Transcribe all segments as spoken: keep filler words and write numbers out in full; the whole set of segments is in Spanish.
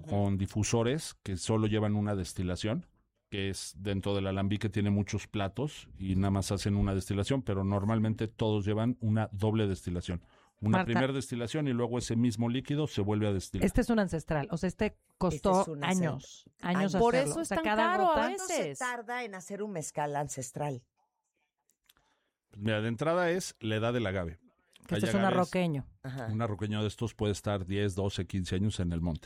con difusores que solo llevan una destilación, que es dentro del alambique tiene muchos platos y nada más hacen una destilación, pero normalmente todos llevan una doble destilación. Una Marta, primera destilación y luego ese mismo líquido se vuelve a destilar. Este es un ancestral, o sea, este costó Este es un años, años Por hacerlo. eso es O sea, tan cada caro a gota- veces. ¿Cuánto se tarda en hacer un mezcal ancestral? Mira, de entrada es la edad del agave. que Hay este es un agaves- arroqueño. Ajá. Un arroqueño de estos puede estar diez, doce, quince años en el monte.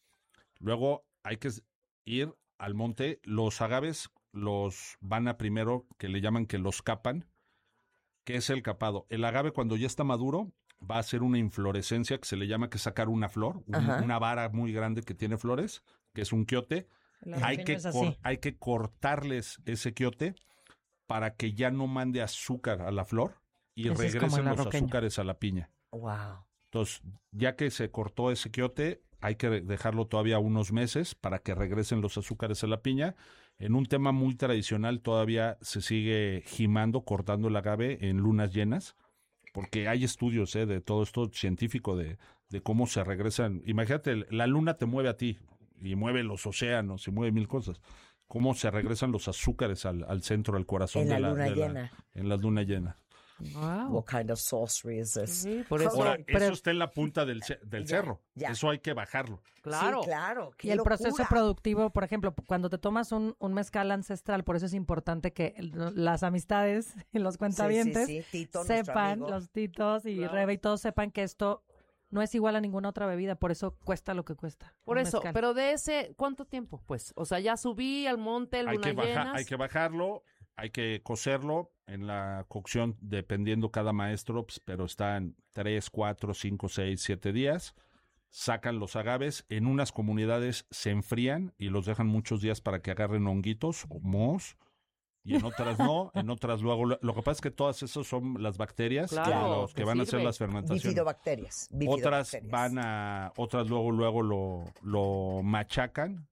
Luego hay que ir al monte. Los agaves los van a primero, que le llaman que los capan. ¿Qué es el capado? El agave cuando ya está maduro va a hacer una inflorescencia que se le llama que sacar una flor, un- Ajá. una vara muy grande que tiene flores, que es un quiote. El Hay arroqueño que, es así. cor- hay que cortarles ese quiote para que ya no mande azúcar a la flor y Ese es como regresen el los arroqueño. azúcares a la piña. Wow. Entonces, ya que se cortó ese quiote, hay que dejarlo todavía unos meses para que regresen los azúcares a la piña. En un tema muy tradicional todavía se sigue jimando, cortando el agave en lunas llenas, porque hay estudios eh, de todo esto científico de, de cómo se regresan. Imagínate, la luna te mueve a ti y mueve los océanos y mueve mil cosas. Cómo se regresan los azúcares al, al centro, al corazón En de la la luna de la- llena. en la luna llena. Wow. What kind of sorcery is this? Sí, por eso. Ahora, Ok, pero- eso está en la punta del, ce- del Ya, cerro. ya. Eso hay que bajarlo. Claro. Sí, claro. Qué Y el locura. proceso productivo, por ejemplo, cuando te tomas un, un mezcal ancestral, por eso es importante que el- las amistades y los cuentavientes Sí, sí, sí. Tito, nuestro sepan, amigo. los titos y Claro. Rebe y todos sepan que esto no es igual a ninguna otra bebida, por eso cuesta lo que cuesta. Por un eso, mezcal. pero de ese, ¿cuánto tiempo? Pues, o sea, ya subí al monte, Hay luna que, baja- llenas. hay que bajarlo, hay que cocerlo en la cocción, dependiendo cada maestro, pues, pero están tres, cuatro, cinco, seis, siete días. Sacan los agaves, en unas comunidades se enfrían y los dejan muchos días para que agarren honguitos o mohos, y en otras no, en otras luego. Lo, lo que pasa es que todas esas son las bacterias, Claro, los que que van a hacer sirve. las fermentaciones. Bifidobacterias. Otras bifidobacterias. van a, otras luego, luego lo, lo machacan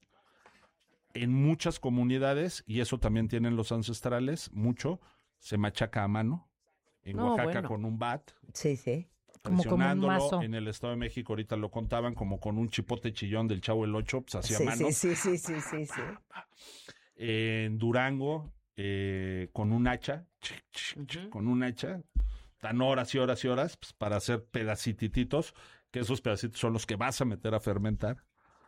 en muchas comunidades, y eso también tienen los ancestrales, mucho, se machaca a mano. En No, Oaxaca bueno. con un bat, Sí, sí. Como con un presionándolo. mazo. En el Estado de México ahorita lo contaban como con un chipote chillón del Chavo el Ocho, pues hacia Sí, mano. sí, sí, sí, sí, sí, sí. En Durango, eh, con un hacha, ch, ch, ch, con un hacha, dan horas y horas y horas pues, para hacer pedacititos, que esos pedacitos son los que vas a meter a fermentar.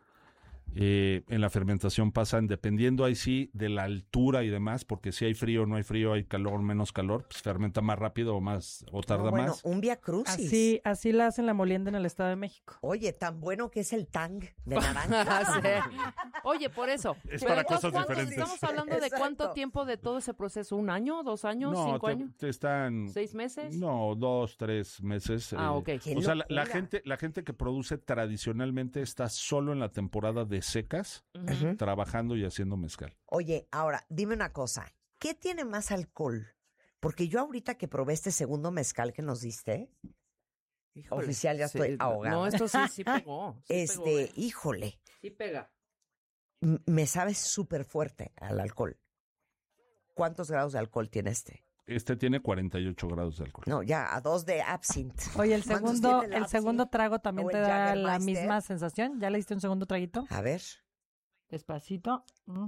Eh, en la fermentación pasan, dependiendo ahí sí de la altura y demás, porque si hay frío, no hay frío, hay calor, menos calor, pues fermenta más rápido o más, o tarda No, bueno, más. un Via Crucis. Así, así la hacen la molienda en el Estado de México. Oye, tan bueno que es el tang de Ah, naranja. sí. Oye, por eso. Es Pero para entonces, cosas ¿cuánto- diferentes. Estamos hablando de Exacto. cuánto tiempo de todo ese proceso. ¿Un año, dos años, No, cinco te, años? te están... ¿Seis meses? No, dos, tres meses. Ah, ok. Qué O sea, la, la locura. gente, la gente que produce tradicionalmente está solo en la temporada de secas, Ujú. trabajando y haciendo mezcal. Oye, ahora, dime una cosa. ¿Qué tiene más alcohol? Porque yo ahorita que probé este segundo mezcal que nos diste, Híjole. Oficial, ya estoy ahogada. No, esto sí, sí pegó. Sí este, pegó, eh. híjole, Sí pega. m- me sabe súper fuerte al alcohol. ¿Cuántos grados de alcohol tiene este? Este tiene cuarenta y ocho grados de alcohol. No, ya, a dos de absinthe. Oye, el ¿Cuántos segundo, tiene el absinthe? segundo trago también ¿O te el da la Jägermeister? misma sensación. ¿Ya le diste un segundo traguito? A ver. Despacito. Mm.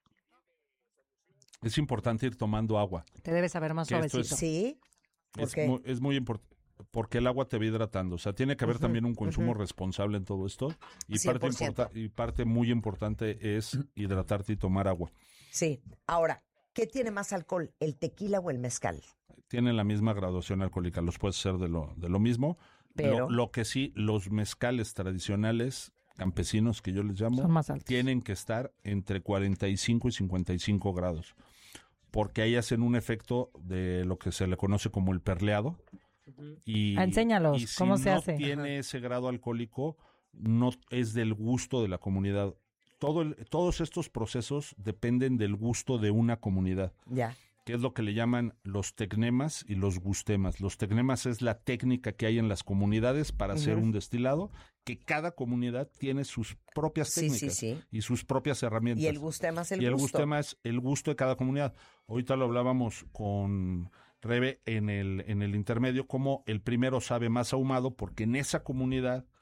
Es importante ir tomando agua. Te debe saber más Que esto suavecito. es- ¿Sí? ¿Por Es qué? muy, es muy importante. Porque el agua te va hidratando. O sea, tiene que haber Ujú, también un consumo ujú. responsable en todo esto. Y cien parte, por ciento. importa- y parte muy importante es hidratarte y tomar agua. Sí. Ahora, ¿qué tiene más alcohol, el tequila o el mezcal? Tienen la misma graduación alcohólica. Los puedes hacer de lo, de lo mismo. Pero- Lo, lo que sí, los mezcales tradicionales, campesinos que yo les llamo, Son más altos. tienen que estar entre cuarenta y cinco y cincuenta y cinco grados. Porque ahí hacen un efecto de lo que se le conoce como el perleado. Y, Ah, enséñalos, y si ¿cómo se no hace? tiene ese grado alcohólico, no es del gusto de la comunidad. Todo el- todos estos procesos dependen del gusto de una comunidad, Ya. que es lo que le llaman los tecnemas y los gustemas. Los tecnemas es la técnica que hay en las comunidades para hacer un destilado, que cada comunidad tiene sus propias Sí, técnicas sí, sí. y sus propias herramientas. Y el gustema es el y el gusto. gustema es el gusto de cada comunidad. Ahorita lo hablábamos con Rebe en el, en el intermedio, como el primero sabe más ahumado, porque en esa comunidad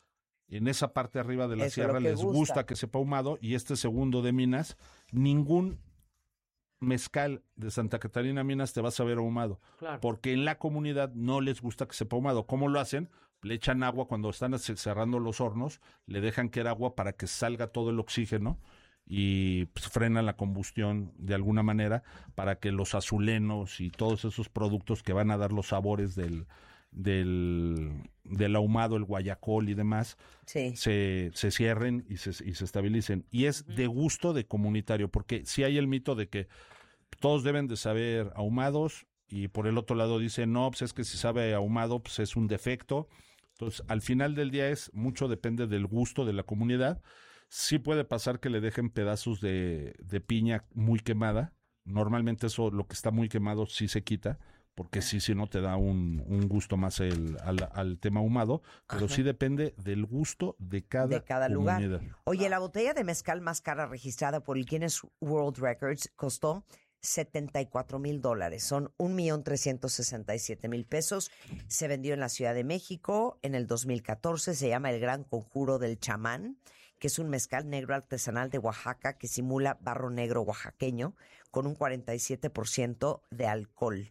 en esa parte arriba de la Eso es lo sierra que les gusta. gusta que sepa ahumado, y este segundo de Minas, ningún mezcal de Santa Catarina Minas te va a saber ahumado, Claro. porque en la comunidad no les gusta que sepa ahumado. ¿Cómo lo hacen? Le echan agua cuando están ce- cerrando los hornos, le dejan que era agua para que salga todo el oxígeno y pues, frenan la combustión de alguna manera para que los azulenos y todos esos productos que van a dar los sabores del, del, del ahumado, el guayacol y demás, Sí. se, se cierren y se, y se estabilicen. Y es de gusto de comunitario, porque si hay el mito de que todos deben de saber ahumados, y por el otro lado dicen, no, pues es que si sabe ahumado, pues es un defecto. Entonces, al final del día es mucho depende del gusto de la comunidad. Sí puede pasar que le dejen pedazos de, de piña muy quemada. Normalmente eso, lo que está muy quemado, sí se quita, porque sí, sí no te da un, un gusto más el, al, al tema ahumado, pero Ajá. sí depende del gusto de cada, De cada lugar. comunidad. Oye, la botella de mezcal más cara registrada por el Guinness World Records costó setenta y cuatro mil dólares. Son un millón trescientos sesenta y siete mil pesos. Se vendió en la Ciudad de México en el dos mil catorce. Se llama El Gran Conjuro del Chamán, que es un mezcal negro artesanal de Oaxaca que simula barro negro oaxaqueño con un cuarenta y siete por ciento de alcohol.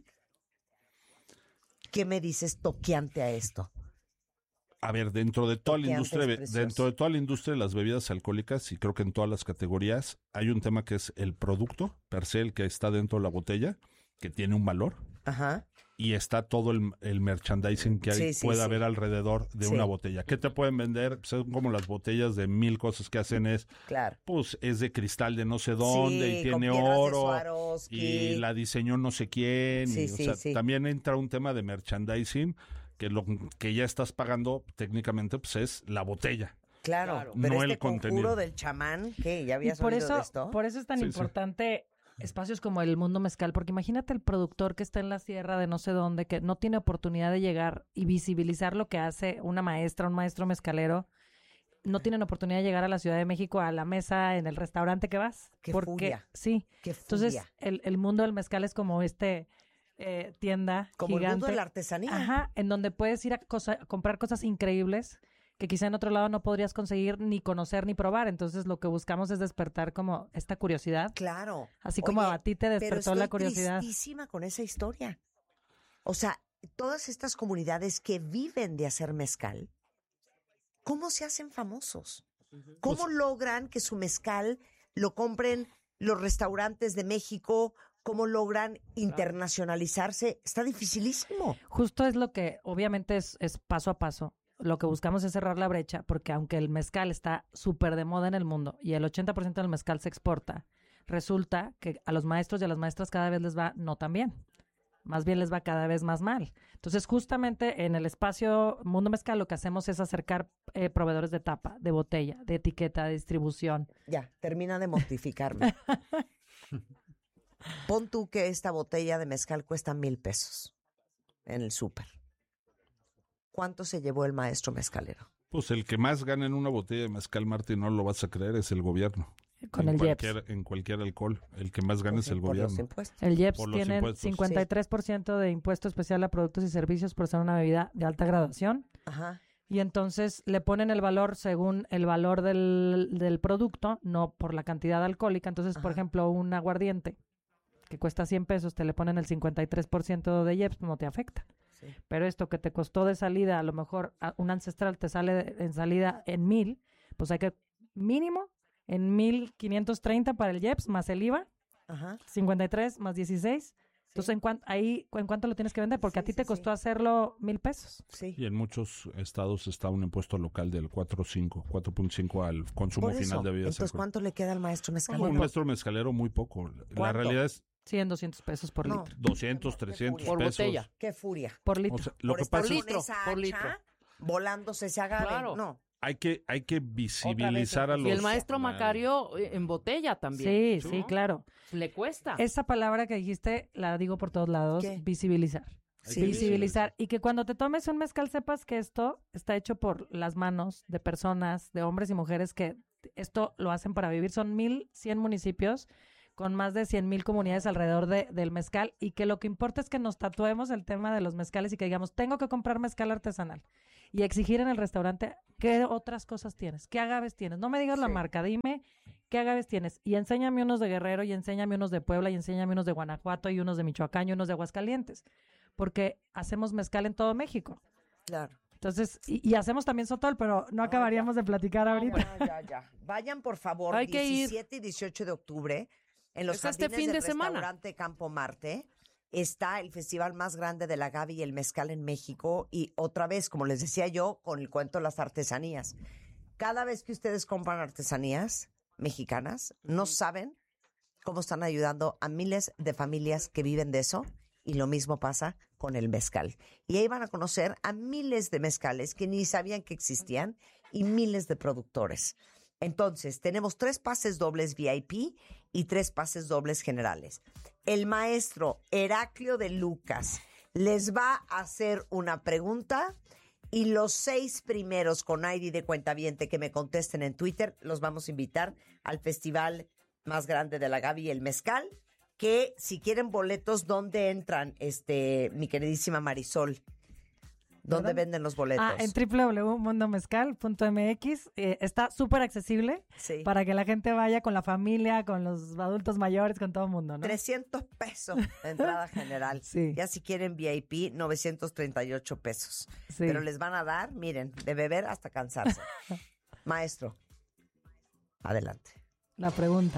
¿Qué me dices toqueante a esto? A ver, dentro de toda la Toqueantes industria, preciosos. dentro de toda la industria de las bebidas alcohólicas, y creo que en todas las categorías, hay un tema que es el producto per se, el que está dentro de la botella, que tiene un valor, Ajá. y está todo el, el merchandising que hay, Sí, sí, puede sí. haber alrededor de Sí. una botella. ¿Qué te pueden vender? Pues son como las botellas de mil cosas que hacen es, Claro. pues es de cristal de no sé dónde, Sí, y con tiene piedras de oro, Swarovski. y la diseñó no sé quién, Sí, y, o sí, sea, sí. también entra un tema de merchandising, que lo que ya estás pagando técnicamente pues es la botella. Claro, Claro. pero No este el conjuro contenido. del chamán, ¿qué? ¿Ya Y habías por oído eso, de esto? por eso es tan Sí, sí. importante espacios como el Mundo Mezcal, porque imagínate el productor que está en la sierra de no sé dónde, que no tiene oportunidad de llegar y visibilizar lo que hace una maestra, un maestro mezcalero, no tienen oportunidad de llegar a la Ciudad de México a la mesa en el restaurante que vas. Qué porque, furia. Sí, Qué entonces furia. el, el mundo del mezcal es como este eh, tienda Como el gigante. mundo de la artesanía. Ajá, en donde puedes ir a, cosa- a comprar cosas increíbles que quizá en otro lado no podrías conseguir ni conocer ni probar. Entonces lo que buscamos es despertar como esta curiosidad, Claro. así como Oye, a ti te pero despertó estoy la curiosidad. tristísima con esa historia. O sea, todas estas comunidades que viven de hacer mezcal, ¿cómo se hacen famosos? ¿Cómo Pues- logran que su mezcal lo compren los restaurantes de México? ¿Cómo logran internacionalizarse? Está dificilísimo. Justo es lo que obviamente es, es paso a paso. Lo que buscamos es cerrar la brecha, porque aunque el mezcal está súper de moda en el mundo y el ochenta por ciento del mezcal se exporta, resulta que a los maestros y a las maestras cada vez les va no tan bien. Más bien les va cada vez más mal. Entonces, justamente en el espacio Mundo Mezcal lo que hacemos es acercar eh, proveedores de tapa, de botella, de etiqueta, de distribución. Ya, termina de mortificarme. Pon tú que esta botella de mezcal cuesta mil pesos en el súper. ¿Cuánto se llevó el maestro mezcalero? Pues el que más gana en una botella de mezcal, Martín, no lo vas a creer, es el gobierno. Con en el cualquier, IEPS. En cualquier alcohol, el que más gana Pues es el por los gobierno. impuestos. El IEPS Por los tiene impuestos. cincuenta y tres por ciento de impuesto especial a productos y servicios por ser una bebida de alta graduación. Ajá. Y entonces le ponen el valor según el valor del, del producto, no por la cantidad alcohólica. Entonces, por Ajá. ejemplo, un aguardiente que cuesta cien pesos, te le ponen el cincuenta y tres por ciento de IEPS, no te afecta. Sí. Pero esto que te costó de salida, a lo mejor a- un ancestral te sale de- en salida en mil, pues hay que mínimo en mil quinientos treinta para el IEPS más el IVA, Ajá. cincuenta y tres más dieciséis. Entonces, ¿en cuan- ahí, ¿en cuánto lo tienes que vender? Porque Sí, a ti sí, te sí. costó hacerlo mil pesos. Sí. Y en muchos estados está un impuesto local del cuatro punto cinco, cuatro punto cinco al consumo Por eso. final de bebidas Entonces, alcohólicas. ¿cuánto le queda al maestro Un mezcalero? maestro mezcalero muy poco. La ¿Cuánto? realidad es cien, doscientos pesos por No. litro. doscientos, trescientos Por pesos. botella. ¡Qué furia! Por litro. O sea, lo por que estar pasa con es litro, esa por hacha, litro. volándose se agarre. Claro. No. hay que hay que visibilizar a el- los Y el maestro Macario eh, en botella también. Sí, sí, ¿no? claro. Le cuesta. Esa palabra que dijiste la digo por todos lados, ¿Qué? visibilizar. Sí. Visibilizar. Y que cuando te tomes un mezcal sepas que esto está hecho por las manos de personas, de hombres y mujeres que esto lo hacen para vivir. Son mil cien municipios con más de cien mil comunidades alrededor de, del mezcal y que lo que importa es que nos tatuemos el tema de los mezcales y que digamos, tengo que comprar mezcal artesanal. y exigir en el restaurante qué otras cosas tienes, qué agaves tienes. No me digas la Sí. marca, dime qué agaves tienes. Y enséñame unos de Guerrero, y enséñame unos de Puebla, y enséñame unos de Guanajuato, y unos de Michoacán, y unos de Aguascalientes. Porque hacemos mezcal en todo México. Claro. Entonces, y, y hacemos también sotol, pero no acabaríamos de platicar ahorita. Bueno, ya, ya. Vayan, por favor, Hay que ir. diecisiete y dieciocho de octubre, en los Es este jardines fin del de semana. restaurante Campo Marte. Está el festival más grande del agave y el mezcal en México. Y otra vez, como les decía yo, con el cuento de las artesanías. Cada vez que ustedes compran artesanías mexicanas, no saben cómo están ayudando a miles de familias que viven de eso. Y lo mismo pasa con el mezcal. Y ahí van a conocer a miles de mezcales que ni sabían que existían y miles de productores. Entonces, tenemos tres pases dobles V I P y tres pases dobles generales. El maestro Heraclio de Lucas les va a hacer una pregunta y los seis primeros con I D de cuentaviente que me contesten en Twitter los vamos a invitar al festival más grande del agave y el mezcal, que si quieren boletos, ¿dónde entran, este, mi queridísima Marisol? ¿Dónde ¿Verdad? venden los boletos? Ah, en doble u doble u doble u punto mundo mezcal punto m x. Eh, está súper accesible Sí. para que la gente vaya con la familia, con los adultos mayores, con todo el mundo, ¿no? trescientos pesos de entrada general. Sí. Ya si quieren V I P, novecientos treinta y ocho pesos. Sí. Pero les van a dar, miren, de beber hasta cansarse. Maestro, adelante. La pregunta.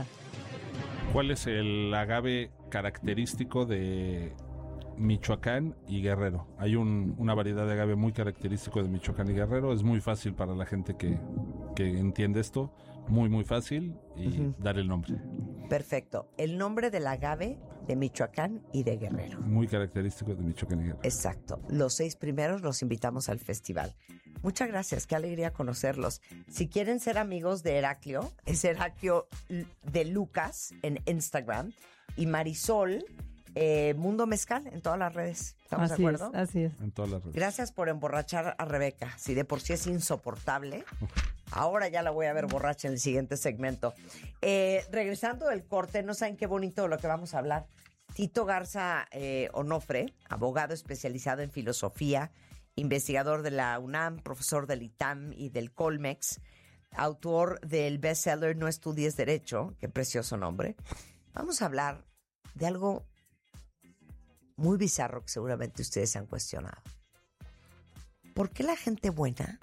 ¿Cuál es el agave característico de Michoacán y Guerrero? Hay un- una variedad de agave muy característico de Michoacán y Guerrero. Es muy fácil para la gente que, que entiende esto. Muy, muy fácil. Y Ujú. dar el nombre. Perfecto. El nombre del agave de Michoacán y de Guerrero. Muy característico de Michoacán y Guerrero. Exacto. Los seis primeros los invitamos al festival. Muchas gracias, qué alegría conocerlos. Si quieren ser amigos de Heraclio, es Heraclio de Lucas en Instagram y Marisol, eh, Mundo Mezcal en todas las redes. ¿Estamos Así de acuerdo? es, así es. En todas las redes. Gracias por emborrachar a Rebeca. Si de por sí es insoportable, ahora ya la voy a ver borracha en el siguiente segmento. Eh, regresando del corte, no saben qué bonito lo que vamos a hablar. Tito Garza eh, Onofre, abogado especializado en filosofía, investigador de la UNAM, profesor del I T A M y del Colmex, autor del bestseller No estudies Derecho, qué precioso nombre. Vamos a hablar de algo muy bizarro que seguramente ustedes se han cuestionado. ¿Por qué la gente buena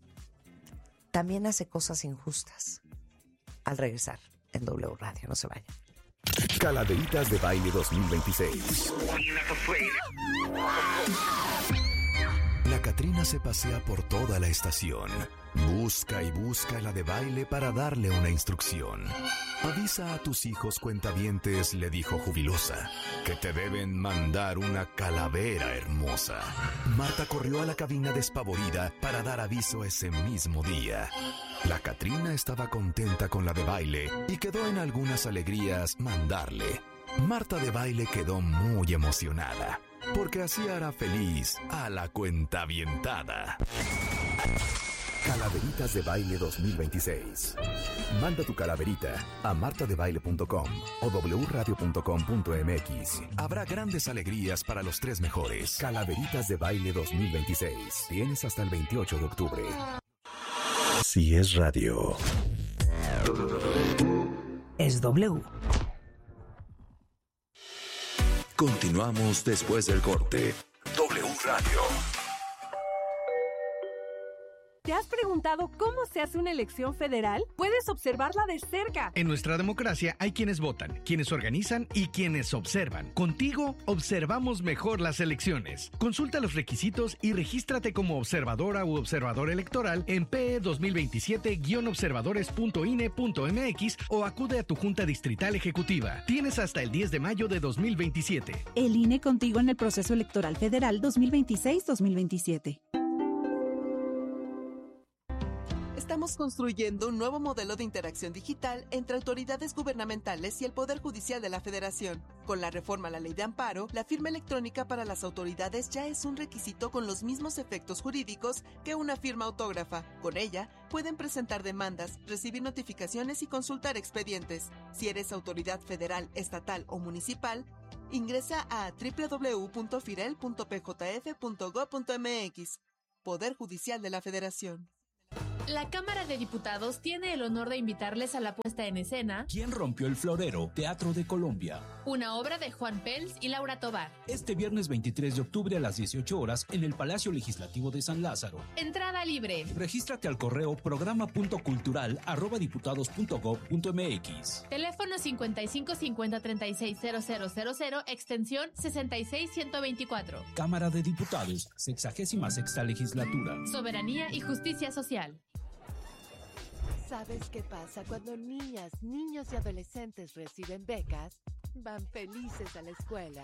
también hace cosas injustas? Al regresar en W Radio, no se vayan. Calaveritas de Baile dos mil veintiséis. La Catrina se pasea por toda la estación. Busca y busca la de baile para darle una instrucción. Avisa a tus hijos cuentavientes, le dijo jubilosa, que te deben mandar una calavera hermosa. Marta corrió a la cabina despavorida para dar aviso ese mismo día. La Catrina estaba contenta con la de baile y quedó en algunas alegrías mandarle. Marta de baile quedó muy emocionada, porque así hará feliz a la cuentavientada. Calaveritas de Baile dos mil veintiséis. Manda tu calaverita a marta de baile punto com o doble u radio punto com punto m x. Habrá grandes alegrías para los tres mejores. Calaveritas de Baile dos mil veintiséis. Tienes hasta el veintiocho de octubre. Si es radio, Es W. continuamos después del corte. W Radio. ¿Te has preguntado cómo se hace una elección federal? Puedes observarla de cerca. En nuestra democracia hay quienes votan, quienes organizan y quienes observan. Contigo observamos mejor las elecciones. Consulta los requisitos y regístrate como observadora u observador electoral en P E dos mil veintisiete guion observadores punto I N E punto M X o acude a tu Junta Distrital Ejecutiva. Tienes hasta el diez de mayo de dos mil veintisiete. El I N E contigo en el proceso electoral federal dos mil veintiséis dos mil veintisiete. Estamos construyendo un nuevo modelo de interacción digital entre autoridades gubernamentales y el Poder Judicial de la Federación. Con la reforma a la Ley de Amparo, la firma electrónica para las autoridades ya es un requisito con los mismos efectos jurídicos que una firma autógrafa. Con ella, pueden presentar demandas, recibir notificaciones y consultar expedientes. Si eres autoridad federal, estatal o municipal, ingresa a doble u doble u doble u punto firel punto p j f punto gob punto m x. Poder Judicial de la Federación. La Cámara de Diputados tiene el honor de invitarles a la puesta en escena ¿Quién rompió el florero? Teatro de Colombia. Una obra de Juan Pels y Laura Tobar. Este viernes veintitrés de octubre a las dieciocho horas en el Palacio Legislativo de San Lázaro. Entrada libre. Regístrate al correo programa punto cultural arroba diputados punto gob punto mx. Teléfono cincuenta y cinco cincuenta treinta y seis cero cero cero cero, extensión sesenta y seis ciento veinticuatro. Cámara de Diputados, sexagésima sexta legislatura. Soberanía y justicia social. ¿Sabes qué pasa cuando niñas, niños y adolescentes reciben becas? Van felices a la escuela.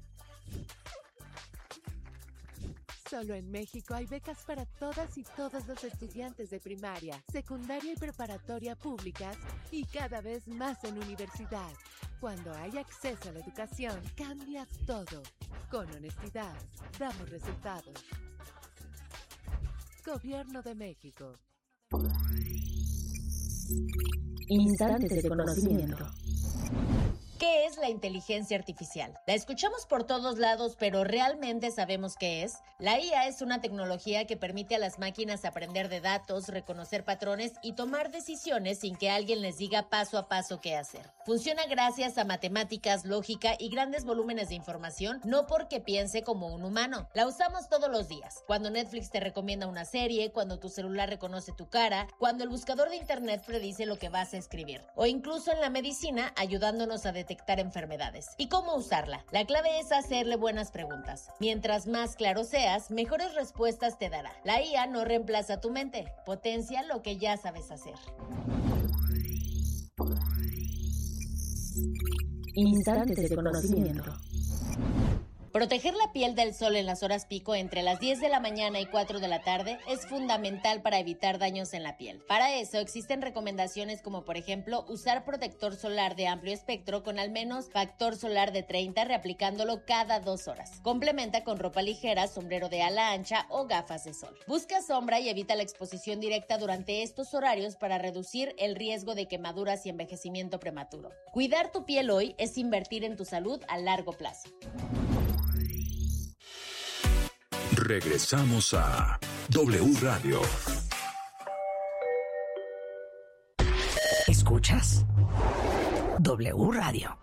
Solo en México hay becas para todas y todos los estudiantes de primaria, secundaria y preparatoria públicas y cada vez más en universidad. Cuando hay acceso a la educación, cambia todo. Con honestidad, damos resultados. Gobierno de México. Instantes de conocimiento. ¿Qué es la inteligencia artificial? La escuchamos por todos lados, pero ¿realmente sabemos qué es? La I A es una tecnología que permite a las máquinas aprender de datos, reconocer patrones y tomar decisiones sin que alguien les diga paso a paso qué hacer. Funciona gracias a matemáticas, lógica y grandes volúmenes de información, no porque piense como un humano. La usamos todos los días. Cuando Netflix te recomienda una serie, cuando tu celular reconoce tu cara, cuando el buscador de internet predice lo que vas a escribir, o incluso en la medicina ayudándonos a detectar enfermedades. ¿Y cómo usarla? La clave es hacerle buenas preguntas. Mientras más claro seas, mejores respuestas te dará. La I A no reemplaza tu mente, potencia lo que ya sabes hacer. Instantes de conocimiento. Proteger la piel del sol en las horas pico entre las diez de la mañana y cuatro de la tarde es fundamental para evitar daños en la piel. Para eso existen recomendaciones como por ejemplo usar protector solar de amplio espectro con al menos factor solar de treinta reaplicándolo cada dos horas. Complementa con ropa ligera, sombrero de ala ancha o gafas de sol. Busca sombra y evita la exposición directa durante estos horarios para reducir el riesgo de quemaduras y envejecimiento prematuro. Cuidar tu piel hoy es invertir en tu salud a largo plazo. Regresamos a W Radio. Escuchas W Radio.